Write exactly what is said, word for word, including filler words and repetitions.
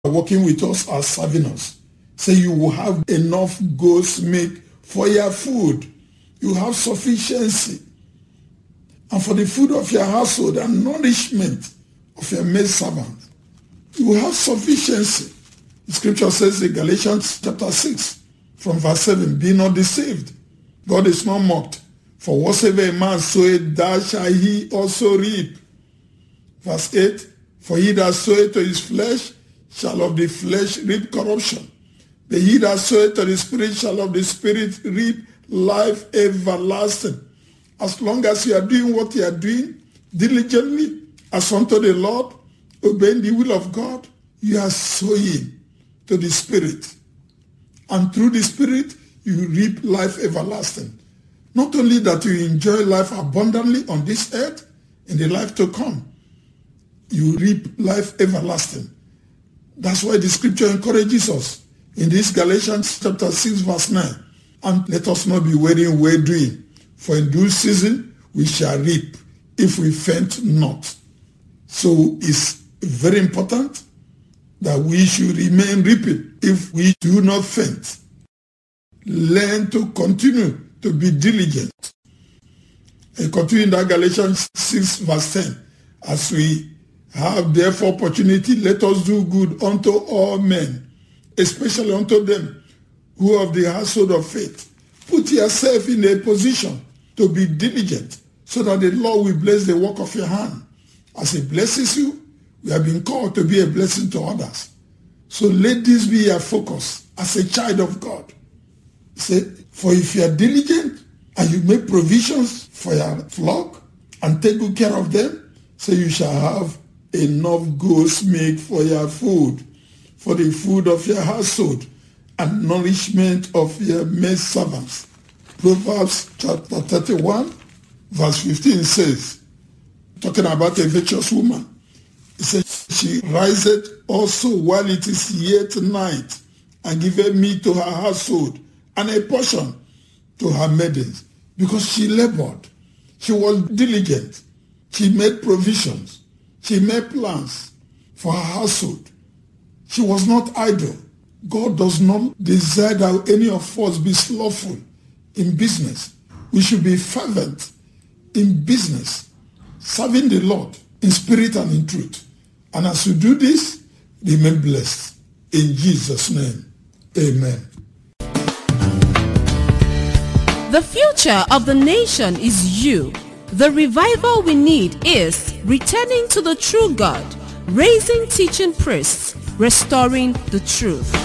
working with us are serving us. Say you will have enough goat's milk for your food. You have sufficiency. And for the food of your household and nourishment of your maid servant, you will have sufficiency. The scripture says in Galatians chapter six, from verse seven, be not deceived. God is not mocked. For whatsoever a man soweth, that shall he also reap. Verse eight, for he that soweth to his flesh shall of the flesh reap corruption. But he that soweth to the Spirit shall of the Spirit reap life everlasting. As long as you are doing what you are doing diligently, as unto the Lord, obeying the will of God, you are sowing to the Spirit. And through the Spirit, you reap life everlasting. Not only that you enjoy life abundantly on this earth, in the life to come, you reap life everlasting. That's why the scripture encourages us in this Galatians chapter six verse nine. And let us not be weary in well doing, for in due season we shall reap if we faint not. So it's very important that we should remain reaping if we do not faint. Learn to continue to be diligent. And continue in that Galatians six verse ten. As we have therefore opportunity, let us do good unto all men, especially unto them who are of the household of faith. Put yourself in a position to be diligent so that the Lord will bless the work of your hand. As he blesses you, we have been called to be a blessing to others. So let this be your focus as a child of God. Say, for if you are diligent and you make provisions for your flock and take good care of them, so you shall have enough goat's milk for your food, for the food of your household, and nourishment of your maid servants. Proverbs chapter thirty-one, verse fifteen says, talking about a virtuous woman, it says, she riseth also while it is yet night, and giveth meat to her household, and a portion to her maidens, because she labored. She was diligent. She made provisions. She made plans for her household. She was not idle. God does not desire that any of us be slothful in business. We should be fervent in business, serving the Lord in spirit and in truth. And as you do this, remain blessed. In Jesus' name, amen. The future of the nation is you. The revival we need is returning to the true God, raising teaching priests, restoring the truth.